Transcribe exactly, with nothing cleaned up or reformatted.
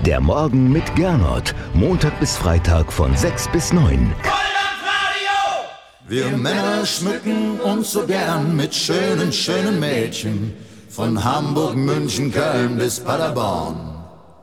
Der Morgen mit Gernot. Montag bis Freitag von sechs bis neun. Wir Männer schmücken uns so gern mit schönen, schönen Mädchen. Von Hamburg, München, Köln bis Paderborn.